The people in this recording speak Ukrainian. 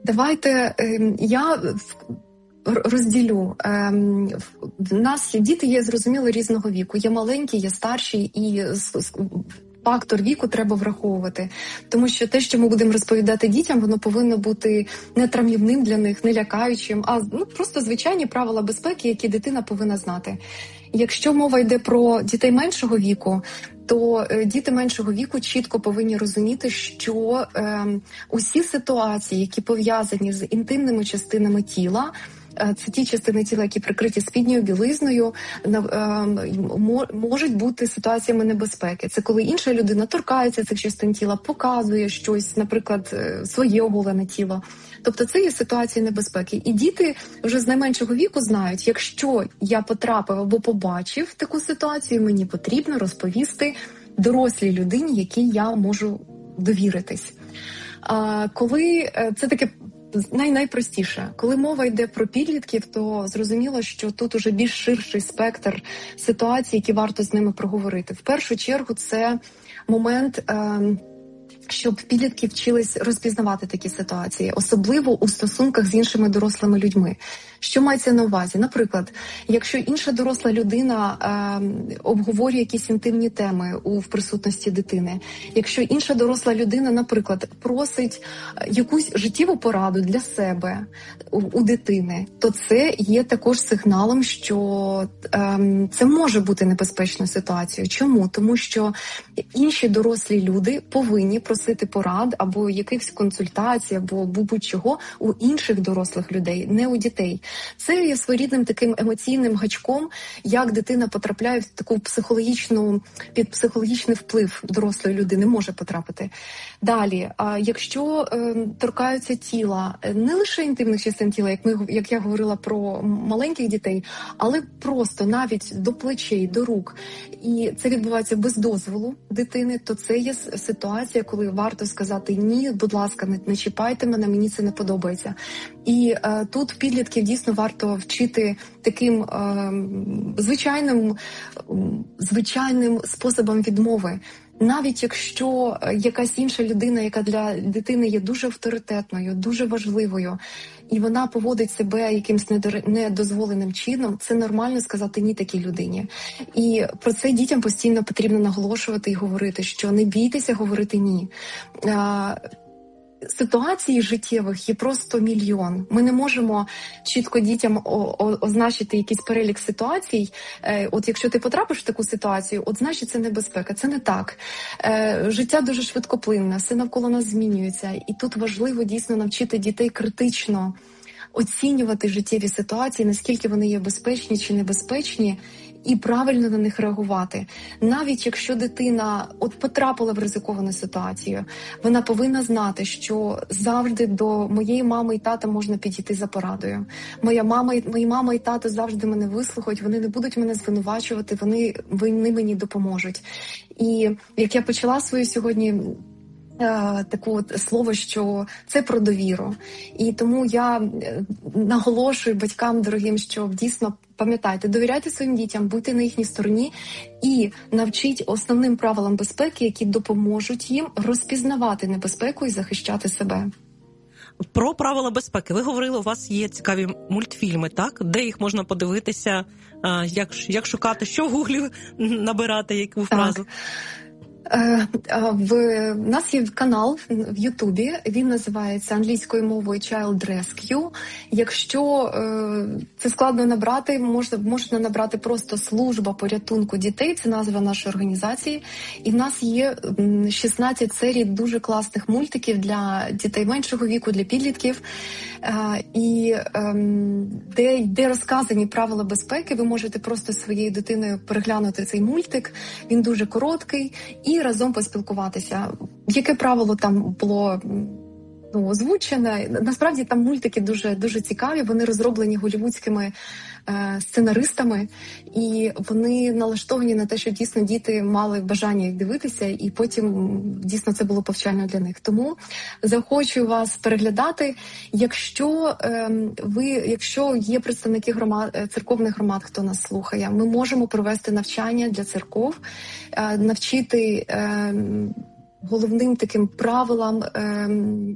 Давайте я розділю. В нас діти є, зрозуміло, різного віку. Є маленькі, є старші, і фактор віку треба враховувати. Тому що те, що ми будемо розповідати дітям, воно повинно бути не травмівним для них, не лякаючим, а просто звичайні правила безпеки, які дитина повинна знати. Якщо мова йде про дітей меншого віку, то діти меншого віку чітко повинні розуміти, що усі ситуації, які пов'язані з інтимними частинами тіла, це ті частини тіла, які прикриті спідньою білизною, можуть бути ситуаціями небезпеки. Це коли інша людина торкається цих частин тіла, показує щось, наприклад, своє оголене тіло. Тобто це є ситуації небезпеки. І діти вже з найменшого віку знають, якщо я потрапив або побачив таку ситуацію, мені потрібно розповісти дорослій людині, якій я можу довіритись. Коли це таке найпростіше. Коли мова йде про підлітків, то зрозуміло, що тут уже більш ширший спектр ситуацій, які варто з ними проговорити. В першу чергу це момент, щоб підлітки вчились розпізнавати такі ситуації, особливо у стосунках з іншими дорослими людьми. Що мається на увазі? Наприклад, якщо інша доросла людина обговорює якісь інтимні теми в присутності дитини, якщо інша доросла людина, наприклад, просить якусь життєву пораду для себе у дитини, то це є також сигналом, що це може бути небезпечною ситуацією. Чому? Тому що інші дорослі люди повинні просити порад або якихось консультацій, або будь-чого у інших дорослих людей, не у дітей. Це є своєрідним таким емоційним гачком, як дитина потрапляє в таку під психологічний вплив дорослої людини, може потрапити. Далі, якщо торкаються тіла, не лише інтимних частин тіла, як я говорила про маленьких дітей, але просто навіть до плечей, до рук, і це відбувається без дозволу дитини, то це є ситуація, коли варто сказати «ні, будь ласка, не чіпайте мене, мені це не подобається». І тут підлітків дійсно варто вчити таким звичайним способом відмови. Навіть якщо якась інша людина, яка для дитини є дуже авторитетною, дуже важливою, і вона поводить себе якимсь недозволеним чином, це нормально сказати «ні» такій людині. І про це дітям постійно потрібно наголошувати і говорити, що не бійтеся говорити «ні». Ситуацій життєвих є просто мільйон. Ми не можемо чітко дітям означити якийсь перелік ситуацій. От якщо ти потрапиш в таку ситуацію, от значить це небезпека. Це не так. Життя дуже швидкоплинне, все навколо нас змінюється. І тут важливо дійсно навчити дітей критично оцінювати життєві ситуації, наскільки вони є безпечні чи небезпечні, і правильно на них реагувати. Навіть якщо дитина потрапила в ризиковану ситуацію, вона повинна знати, що завжди до моєї мами і тата можна підійти за порадою. Мої мама і тато завжди мене вислухають, вони не будуть мене звинувачувати, вони мені допоможуть. І як я почала свою сьогодні таке слово, що це про довіру. І тому я наголошую батькам дорогим, що дійсно пам'ятайте, довіряйте своїм дітям, будьте на їхній стороні і навчіть основним правилам безпеки, які допоможуть їм розпізнавати небезпеку і захищати себе. Про правила безпеки. Ви говорили, у вас є цікаві мультфільми, так? Де їх можна подивитися, як шукати, що в гуглі набирати, яку фразу? В нас є канал в Ютубі, він називається англійською мовою Child Rescue. Якщо це складно набрати, можна набрати просто «Служба порятунку дітей», це назва нашої організації. І в нас є 16 серій дуже класних мультиків для дітей меншого віку, для підлітків. І де розказані правила безпеки, ви можете просто своєю дитиною переглянути цей мультик. Він дуже короткий. І разом поспілкуватися. Яке правило там було озвучене? Насправді там мультики дуже цікаві, вони розроблені голлівудськими сценаристами, і вони налаштовані на те, що дійсно діти мали бажання їх дивитися, і потім дійсно це було повчально для них. Тому заохочую вас переглядати. Якщо є представники церковних громад, хто нас слухає, ми можемо провести навчання для церков, навчити головним таким правилам